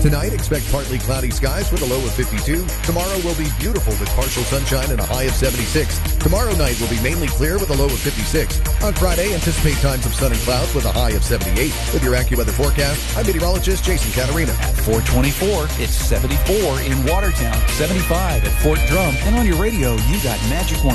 Tonight, expect partly cloudy skies with a low of 52. Tomorrow will be beautiful with partial sunshine and a high of 76. Tomorrow night will be mainly clear with a low of 56. On Friday, anticipate times of sun and clouds with a high of 78. With your AccuWeather forecast, I'm meteorologist Jason Catarina. At 424, it's 74 in Watertown, 75 at Fort Drum, and on your radio, you got Magic 1.